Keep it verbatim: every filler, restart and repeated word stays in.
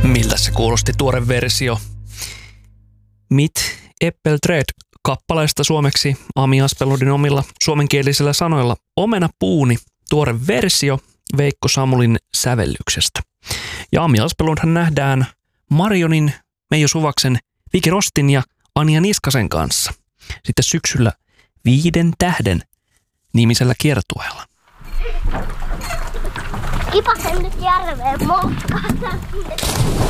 Miltä se kuulosti tuore versio Mit Äppelträd kappaleesta suomeksi Ami Aspelundin omilla suomenkielisillä sanoilla Omena puuni, tuore versio Veikko Samulin sävellyksestä. Ja Ami Aspelundhan nähdään Marionin, Meijo Suvaksen, Viki Rostin ja Anja Niskasen kanssa sitten syksyllä Viiden tähden nimisellä kiertueella. Kipasen nyt järveen moskata.